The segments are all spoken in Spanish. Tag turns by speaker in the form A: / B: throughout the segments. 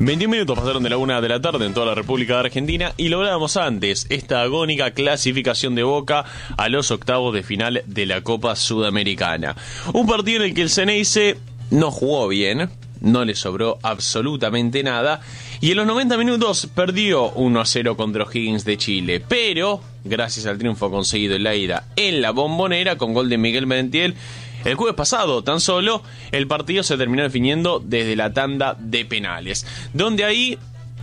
A: 21 minutos pasaron de la 1 de la tarde en toda la República de Argentina y lográbamos antes esta agónica clasificación de Boca a los octavos de final de la Copa Sudamericana. Un partido en el que el Ceneice no jugó bien, no le sobró absolutamente nada y en los 90 minutos perdió 1-0 contra O'Higgins de Chile, pero gracias al triunfo conseguido en la ida en la Bombonera con gol de Miguel Merentiel, el jueves pasado, tan solo, el partido se terminó definiendo desde la tanda de penales, donde ahí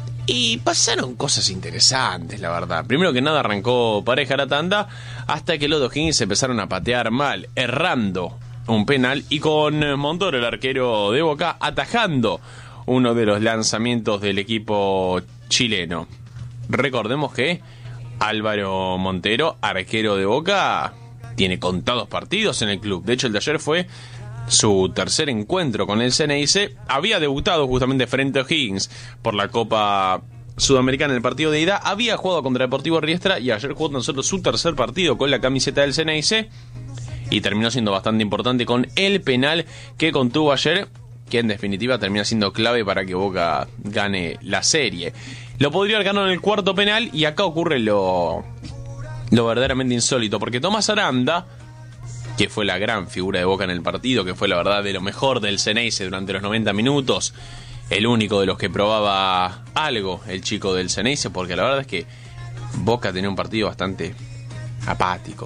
A: pasaron cosas interesantes, la verdad. Primero que nada arrancó pareja la tanda, hasta que los dos O'Higgins empezaron a patear mal, errando un penal, y con Montoro, el arquero de Boca, atajando uno de los lanzamientos del equipo chileno. Recordemos que Álvaro Montero, arquero de Boca, tiene contados partidos en el club. De hecho, el de ayer fue su tercer encuentro con el Ceneice. Había debutado justamente frente a O'Higgins por la Copa Sudamericana en el partido de ida. Había jugado contra Deportivo Riestra y ayer jugó tan solo su tercer partido con la camiseta del Ceneice. Y terminó siendo bastante importante con el penal que contuvo ayer, que en definitiva termina siendo clave para que Boca gane la serie. Lo podría haber ganado en el cuarto penal y acá ocurre lo verdaderamente insólito, porque Tomás Aranda, que fue la gran figura de Boca en el partido, que fue la verdad de lo mejor del Ceneice durante los 90 minutos, el único de los que probaba algo, el chico del Ceneice, porque la verdad es que Boca tenía un partido bastante apático,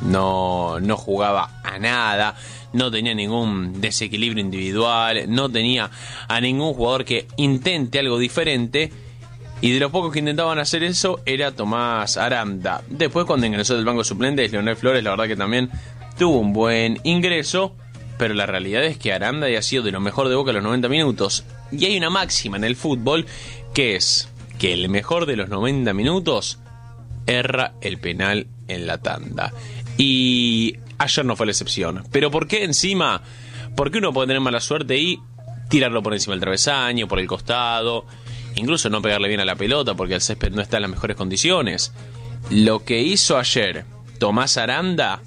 A: no jugaba a nada, no tenía ningún desequilibrio individual, no tenía a ningún jugador que intente algo diferente. Y de los pocos que intentaban hacer eso era Tomás Aranda. Después, cuando ingresó del banco suplente, Leonel Flores, la verdad que también tuvo un buen ingreso. Pero la realidad es que Aranda había sido de lo mejor de Boca en los 90 minutos. Y hay una máxima en el fútbol, que es que el mejor de los 90 minutos erra el penal en la tanda. Y ayer no fue la excepción. Pero ¿por qué encima? Porque uno puede tener mala suerte y tirarlo por encima del travesaño, por el costado, incluso no pegarle bien a la pelota porque el césped no está en las mejores condiciones. Lo que hizo ayer Tomás Aranda,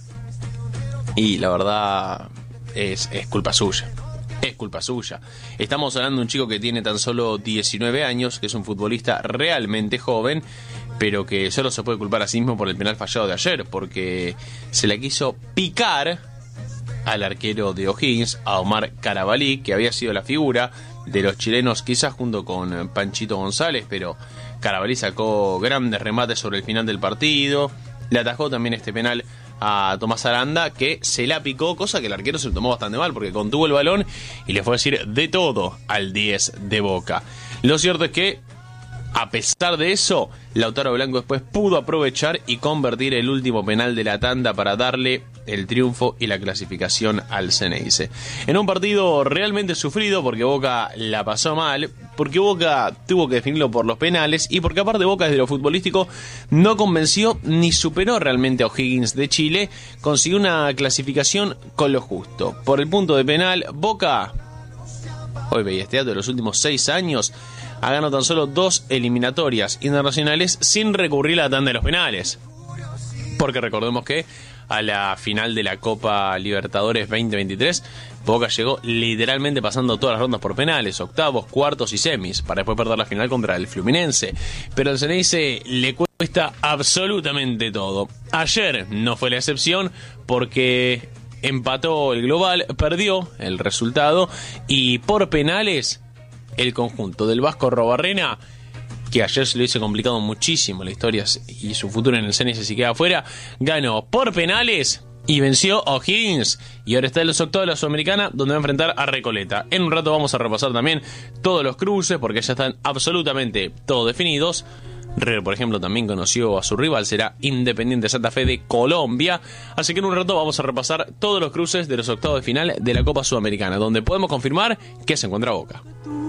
A: y la verdad es culpa suya. Es culpa suya. Estamos hablando de un chico que tiene tan solo 19 años, que es un futbolista realmente joven, pero que solo se puede culpar a sí mismo por el penal fallado de ayer, porque se la quiso picar al arquero de O'Higgins, a Omar Carabalí, que había sido la figura de los chilenos, quizás junto con Panchito González, pero Carabalí sacó grandes remates sobre el final del partido. Le atajó también este penal a Tomás Aranda, que se la picó, cosa que el arquero se lo tomó bastante mal, porque contuvo el balón y le fue a decir de todo al 10 de Boca. Lo cierto es que, a pesar de eso, Lautaro Blanco después pudo aprovechar y convertir el último penal de la tanda para darle el triunfo y la clasificación al Ceneice. En un partido realmente sufrido, porque Boca la pasó mal, porque Boca tuvo que definirlo por los penales y porque aparte Boca desde lo futbolístico no convenció ni superó realmente a O'Higgins de Chile. Consiguió una clasificación con lo justo. Por el punto de penal, Boca, hoy veía este dato, de los últimos 6 años ha ganado tan solo 2 eliminatorias internacionales sin recurrir a la tanda de los penales. Porque recordemos que a la final de la Copa Libertadores 2023, Boca llegó literalmente pasando todas las rondas por penales, octavos, cuartos y semis, para después perder la final contra el Fluminense. Pero al Ceneice le cuesta absolutamente todo. Ayer no fue la excepción, porque empató el global, perdió el resultado, y por penales el conjunto del Vasco Robarrena, que ayer se lo hizo complicado muchísimo la historia y su futuro en el Ceneice si queda afuera, ganó por penales y venció a O'Higgins, y ahora está en los octavos de la Sudamericana, donde va a enfrentar a Recoleta. En un rato vamos a repasar también todos los cruces, porque ya están absolutamente todos definidos. River, por ejemplo, también conoció a su rival, será Independiente Santa Fe de Colombia. Así que en un rato vamos a repasar todos los cruces de los octavos de final de la Copa Sudamericana, donde podemos confirmar que se encuentra Boca.